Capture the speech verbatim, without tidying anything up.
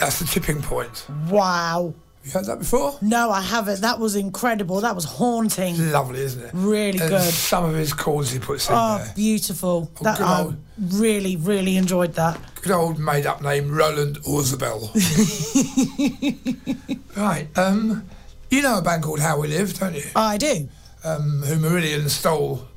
That's the tipping point. Wow. You heard that before? No, I haven't. That was incredible. That was haunting. Lovely, isn't it? Really and good. Some of his chords he puts in oh, there. beautiful. Oh, that good I old- really, really enjoyed that. Good old made-up name, Roland Orzabel. Right, um, you know a band called How We Live, don't you? I do. Um, who Marillion stole